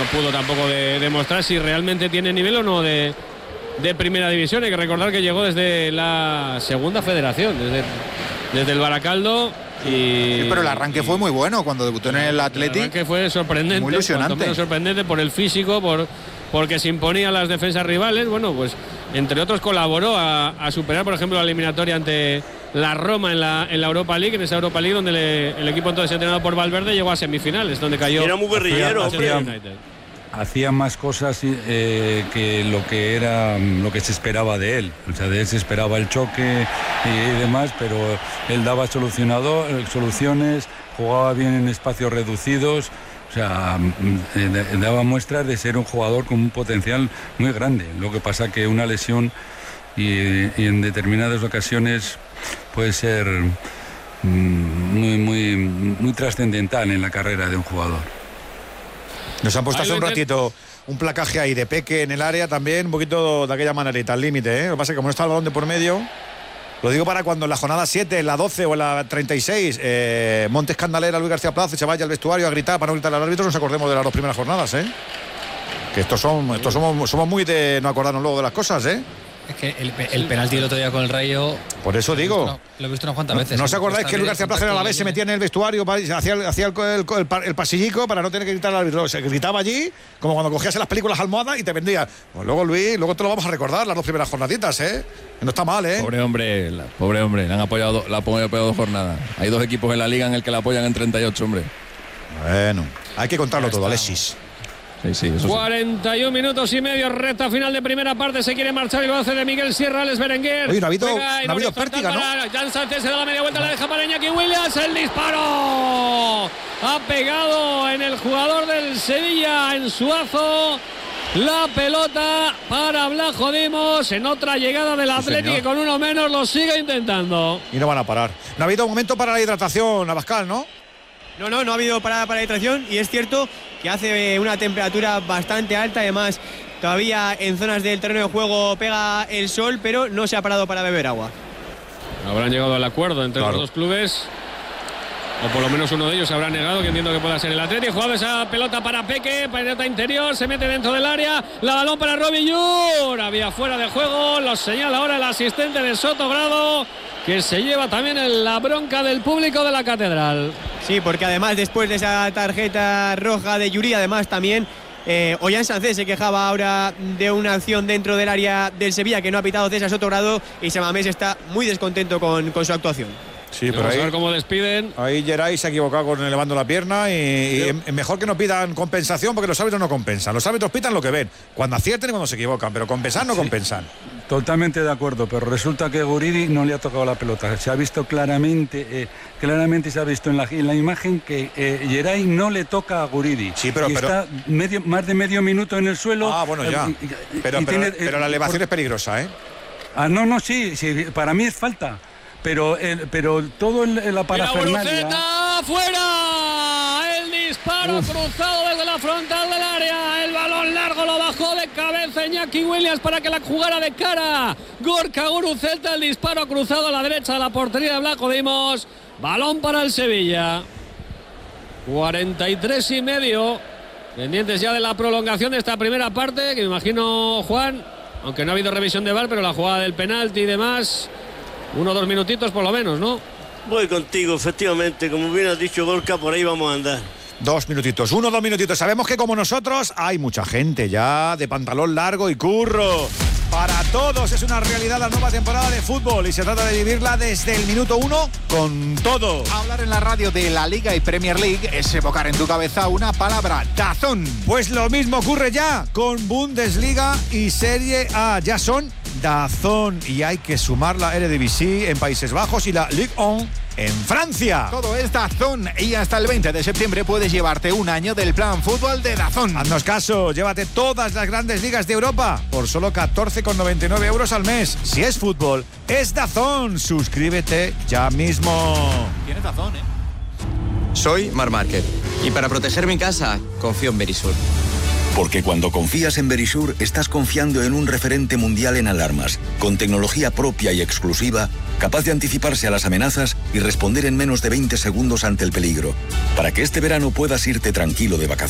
pudo tampoco demostrar si realmente tiene nivel o no de primera división. Hay que recordar que llegó desde la segunda federación, desde el Baracaldo. Sí, pero el arranque fue muy bueno cuando debutó en el Athletic. El arranque fue sorprendente, muy ilusionante. menos sorprendente por el físico, porque se imponía a las defensas rivales. Bueno, pues entre otros colaboró a superar, por ejemplo, la eliminatoria ante la Roma en la Europa League, en esa Europa League donde el equipo entonces entrenado por Valverde llegó a semifinales, donde cayó. Era muy guerrillero, hacía más cosas que lo que se esperaba de él. O sea, de él se esperaba el choque y demás, pero él daba soluciones, jugaba bien en espacios reducidos. O sea, daba muestras de ser un jugador con un potencial muy grande. Lo que pasa que una lesión y en determinadas ocasiones puede ser muy trascendental en la carrera de un jugador. Nos han puesto hace un ratito un placaje ahí de Peque en el área también, un poquito de aquella manerita, al límite, ¿eh? Lo que pasa es que como no está el balón de por medio, lo digo para cuando en la jornada 7, en la 12 o en la 36, Montes Candalera, Luis García Plaza se vaya al vestuario a gritar para no gritar al árbitro, nos acordemos de las 2 primeras jornadas, ¿eh? Que somos muy de no acordarnos luego de las cosas, ¿eh? Es que el penalti del otro día con el Rayo. Por eso digo. Lo he visto unas cuantas veces. ¿No os acordáis que Luis García Plaza a la vez se metía en el vestuario, hacía el pasillico para no tener que gritar al árbitro? Se gritaba allí, como cuando cogías en las películas almohadas y te vendía. Pues luego, Luis, te lo vamos a recordar, las 2 primeras jornaditas, ¿eh? No está mal, ¿eh? Pobre hombre, le han apoyado 2 jornadas. Hay 2 equipos en la liga en el que la apoyan en 38, hombre. Bueno, hay que contarlo todo, Alexis. Sí, eso 41 minutos y medio, recta final de primera parte. Se quiere marchar y lo hace de Miguel Sierra, Alex Berenguer. Oye, no ha habido pértiga, ¿no? Jan Sánchez se da la media vuelta, la deja para Iñaki Williams. El disparo ha pegado en el jugador del Sevilla, en Suazo. La pelota para Blajo Dimos en otra llegada del Atlético, que con uno menos lo sigue intentando. Y no van a parar. No ha habido momento para la hidratación, Abascal, ¿no? No ha habido parada para la hidratación y es cierto que hace una temperatura bastante alta, además todavía en zonas del terreno de juego pega el sol, pero no se ha parado para beber agua. Habrán llegado al acuerdo entre los 2 clubes, o por lo menos uno de ellos se habrá negado, que entiendo que pueda ser el Atlético. Jugado esa pelota para Peque, pelota interior, se mete dentro del área, la balón para Robbie Jur, había fuera de juego, lo señala ahora el asistente de Sotogrado, que se lleva también la bronca del público de la Catedral. Sí, porque además después de esa tarjeta roja de Yuri, además también Ollán Sánchez se quejaba ahora de una acción dentro del área del Sevilla que no ha pitado César Sotogrado, y Samamés está muy descontento con su actuación. Sí, pero vamos a ver cómo despiden. Ahí Geray se ha equivocado con elevando la pierna y mejor que no pidan compensación, porque los árbitros no compensan. Los árbitros pitan lo que ven, cuando acierten y cuando se equivocan, pero compensar no compensan. Totalmente de acuerdo, pero resulta que Guridi no le ha tocado la pelota. Se ha visto claramente se ha visto en la imagen que Geray no le toca a Guridi. Sí, pero está más de medio minuto en el suelo. Ah, bueno, ya. Pero la elevación es peligrosa, ¿eh? Sí, para mí es falta. Pero todo la parafernalia. ¡Fuera! El disparo cruzado desde la frontal del área. El balón largo lo bajó de cabeza Iñaki Williams para que la jugara de cara Gorka Guruceta. El disparo cruzado a la derecha de la portería de Blajo Dimos. Balón para el Sevilla. 43 y medio. Pendientes ya de la prolongación de esta primera parte, que me imagino, Juan, aunque no ha habido revisión de VAR, pero la jugada del penalti y demás, 1 o 2 minutitos por lo menos, ¿no? Voy contigo, efectivamente, como bien has dicho, Gorka, por ahí vamos a andar. 2 minutitos, 1 o 2 minutitos. Sabemos que como nosotros hay mucha gente ya de pantalón largo y curro. Para todos es una realidad la nueva temporada de fútbol y se trata de vivirla desde el minuto 1 con todo. Hablar en la radio de la Liga y Premier League es evocar en tu cabeza una palabra: DAZN. Pues lo mismo ocurre ya con Bundesliga y Serie A. Ya son DAZN y hay que sumar la Eredivisie en Países Bajos y la Ligue 1 en Francia. Todo es DAZN y hasta el 20 de septiembre puedes llevarte un año del plan fútbol de DAZN. Haznos caso, llévate todas las grandes ligas de Europa por solo 14,99 euros al mes. Si es fútbol, es DAZN. Suscríbete ya mismo. Tienes DAZN, ¿eh? Soy Marc Márquez y para proteger mi casa confío en Verisur. Porque cuando confías en Verisur, estás confiando en un referente mundial en alarmas, con tecnología propia y exclusiva, capaz de anticiparse a las amenazas y responder en menos de 20 segundos ante el peligro, para que este verano puedas irte tranquilo de vacaciones.